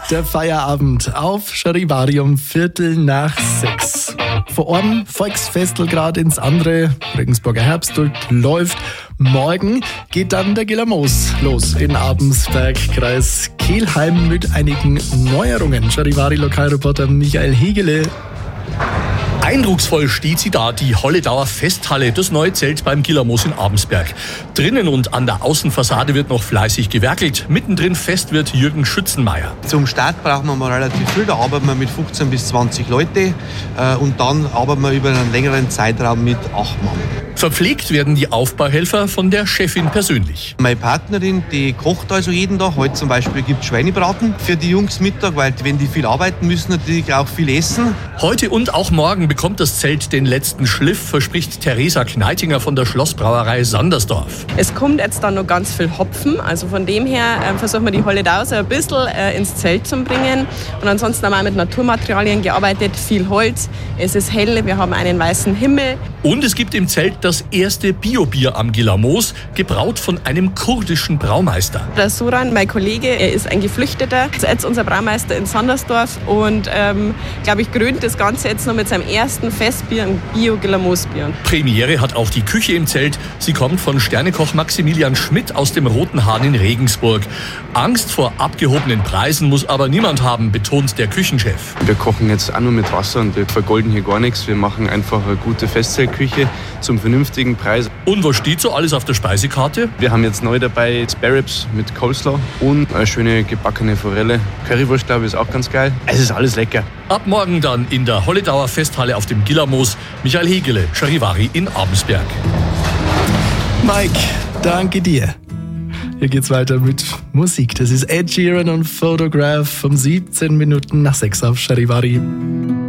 Der Feierabend auf Charivari um 5:45. Von einem Volksfestel gerade ins andere. Regensburger Herbstult läuft. Morgen geht dann der Gillermoos los in Abensberg, Kreis Kelheim mit einigen Neuerungen. Charivari-Lokalreporter Michael Hegele. Eindrucksvoll steht sie da, die Holledauer Festhalle, das neue Zelt beim Gillermoos in Abensberg. Drinnen und an der Außenfassade wird noch fleißig gewerkelt. Mittendrin fest wird Jürgen Schützenmeier. Zum Start brauchen wir mal relativ viel, da arbeiten wir mit 15 bis 20 Leute und dann arbeiten wir über einen längeren Zeitraum mit 8 Mann. Verpflegt werden die Aufbauhelfer von der Chefin persönlich. Meine Partnerin, die kocht also jeden Tag. Heute zum Beispiel gibt es Schweinebraten für die Jungs Mittag, weil wenn die viel arbeiten, müssen natürlich auch viel essen. Heute und auch morgen bekommt das Zelt den letzten Schliff, verspricht Theresa Kneitinger von der Schlossbrauerei Sandersdorf. Es kommt jetzt dann noch ganz viel Hopfen, also von dem her versuchen wir die Holledau so ein bisschen ins Zelt zu bringen. Und ansonsten haben wir auch mit Naturmaterialien gearbeitet, viel Holz, es ist hell, wir haben einen weißen Himmel. Und es gibt im Zelt das erste Biobier am Gillermoos, gebraut von einem kurdischen Braumeister. Der Soran, mein Kollege, er ist ein Geflüchteter, ist jetzt unser Braumeister in Sandersdorf und glaube ich krönt das Ganze jetzt noch mit seinem ersten Festbier, ein Bio-Gillermoos-Bier. Premiere hat auch die Küche im Zelt. Sie kommt von Sternekoch Maximilian Schmidt aus dem Roten Hahn in Regensburg. Angst vor abgehobenen Preisen muss aber niemand haben, betont der Küchenchef. Wir kochen jetzt auch nur mit Wasser und wir vergolden hier gar nichts. Wir machen einfach eine gute Festzeltküche zum vernünftigen Preis. Und was steht so alles auf der Speisekarte? Wir haben jetzt neu dabei Spare Ribs mit Coleslaw und eine schöne gebackene Forelle. Currywurst, glaube ich, ist auch ganz geil. Es ist alles lecker. Ab morgen dann in der Holledauer Festhalle auf dem Gillermoos. Michael Hegele, Charivari in Abensberg. Mike, danke dir. Hier geht's weiter mit Musik. Das ist Ed Sheeran und Photograph um 17 Minuten nach 6 auf Charivari.